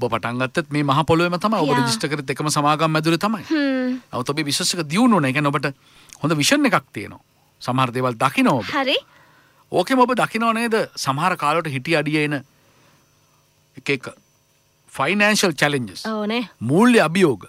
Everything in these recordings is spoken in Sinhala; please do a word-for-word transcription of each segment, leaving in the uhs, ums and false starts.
ඔබ පටන් ගත්තත් මේ මහ පොළොවේම තමයි. ඔබ රෙජිස්ටර් කරත් එකම සමාගම් ඇතුලේ තමයි. හ්ම්. නමුත් ඔබේ බිස්නස් එක දියුණු වෙන. ඒ කියන්නේ ඔබට හොඳ විෂන් එකක් තියෙනවා. සමහර දේවල් දකින්න ඔබ. හරි. ඕකෙම ඔබ දකින්නව නේද? සමහර කාලවලට හිටි අඩිය එන එක එක ෆයිනෑන්ෂල් චැලෙන්ජස්. ඕනේ. මූල්‍ය අභියෝග.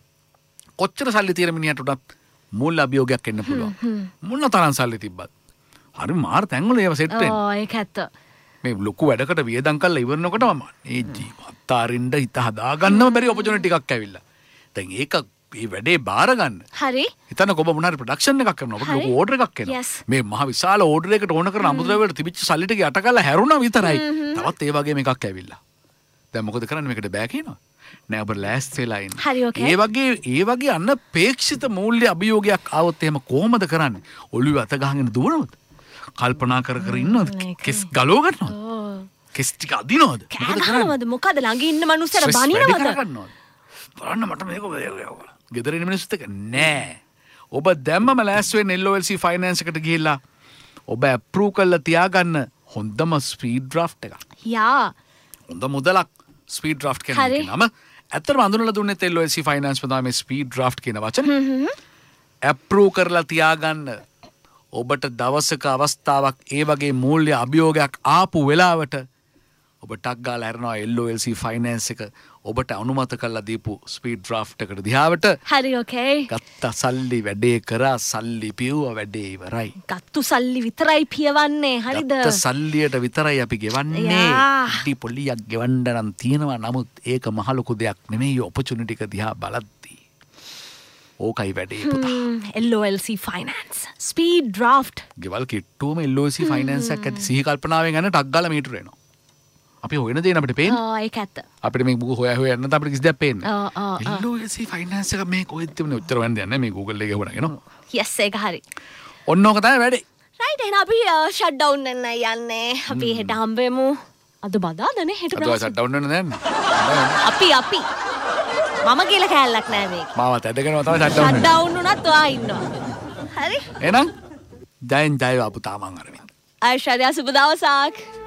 කොච්චර සල්ලි තියෙන මිනිහට උනත් මූල්‍ය අභියෝගයක් එන්න පුළුවන්. මොන තරම් සල්ලි තිබ්බත්. හරි මාර තැන්වල ඒව සෙට් වෙනවා. ඔව් ඒක ඇත්ත. මේ ලොකු වැඩකට වියදම් කරලා ඉවරනකොටම මේ ජීවත් ආරින්ද හිත හදාගන්නම බැරි ඔපචුනිටි එකක් ඇවිල්ලා. දැන් ඒක මේ වැඩේ බාර ගන්න. හරි. හිතන්නකො ඔබ මොන හරි ප්‍රොඩක්ෂන් එකක් කරනවා. ඔබට ලොකු ඕඩර් එකක් එනවා. මේ මහ විශාල ඕඩර් එකකට ඕන කරන අමුද්‍රව්‍ය වලට තිබිච්ච සල්ලි ටික යට කරලා හැරුණා විතරයි. තවත් ඒ වගේම එකක් ඇවිල්ලා. දැන් මොකද කරන්නේ මේකට බෑ කියනවා. නෑ ඔබ ලෑස්ති වෙලා ඉන්න. හරි ඕකේ. ඒ වගේ ඒ වගේ අනපේක්ෂිත මූල්‍ය අභියෝගයක් ආවොත් එහෙම කොහොමද කරන්නේ? ඔළුවේ අත ගහගෙන දුවනවද? කල්පනා කර කර ඉන්නවද? කෙස් ගලව ගන්නවද? කෙස් ටික අදිනවද? මොකද කරන්නේ? මොකද ළඟ ඉන්න මනුස්සයර බනිනවද? බලන්න මට මේක ගෙදර ඉන්න මිනිස්සුත් එක නෑ. ඔබ දැම්මම ලෑස්ති වෙන්න L O L C finance එකට ගිහිල්ලා ඔබ අප්‍රූව් කරලා තියාගන්න හොඳම ස්පීඩ් ඩ්‍රාෆ්ට් එකක්. යා. හොඳ මුදලක් ස්පීඩ් ඩ්‍රාෆ්ට් කියන එක නම. ඇත්තටම අඳුනලා දුන්නේ L O L C finance වල තමයි මේ ස්පීඩ් ඩ්‍රාෆ්ට් කියන වචනේ. අප්‍රූව් කරලා තියාගන්න ඔබට දවසක අවස්ථාවක් ඒ වගේ මූල්‍ය අභියෝගයක් ආපු වෙලාවට ඔබ ටක් ගාලා හැරෙනවා L O L C finance එක ඔබට අනුමත කරලා දීපු ස්පීඩ් ඩ්‍රාෆ්ට් එකට දිහාවට. හරි ඕකේ. ගත්ත සල්ලි වැඩේ කරා සල්ලි පියුවා වැඩේ ඉවරයි. ගත්තු සල්ලි විතරයි පියවන්නේ. හරිද? ගත්ත සල්ලියට විතරයි අපි ගෙවන්නේ. ඉටි පොලියක් ගෙවන්න නම් තියෙනවා. නමුත් ඒක මහ ලොකු දෙයක් නෙමෙයි. ඔපචුනිටි එක දිහා බලද්දී ඕකයි වැඩේ පුතා. L O L C Finance Speed Draft. ගෙවල් කිට්ටුවම L O L C Finance එකක් ඇති. සිහි කල්පනාවෙන් යන ටක් ගාලා මීටර එනවා. අපි හොයන දේ අපිට පේන්නේ. ආ ඒක ඇත්ත. අපිට මේ බුක හොයා හොයා යන්න නම් අපිට කිසි දෙයක් පේන්නේ. ආ ආ L O L C Finance එක මේ කොහෙද තිබුණේ? උත්තර හොයන්න දෙන්නේ මේ Google එකේ ගහනවා නේද? yes ඒක හරි. ඔන්න ඕක තමයි වැඩේ. right එහෙනම් අපි shut down වෙන්න යන්නේ. අපි හෙට හම්බෙමු. අද බදාදනේ හෙට බදාද. අද shut down වෙන්න නෑනේ. අපි අපි මම කියලා කෑල්ලක් නෑ මේක. මාවත් ඇදගෙනම තමයි shut down වෙන්නේ. shut down වුණත් ඔයා ඉන්නවා. හරි? එහෙනම් ජයෙන් ජය අපුතා මං අරමින්. ආයිෂාරියා සුබ දවසක්.